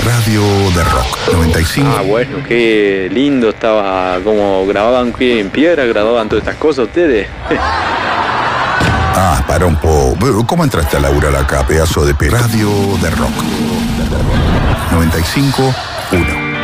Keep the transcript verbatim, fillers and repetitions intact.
Radio de Rock noventa y cinco. Ah, bueno, qué lindo estaba, como grababan en piedra, grababan todas estas cosas ustedes. Ah, para un poco. ¿Cómo entraste a laburar acá, pedazo de pe... Radio de Rock noventa y cinco punto uno.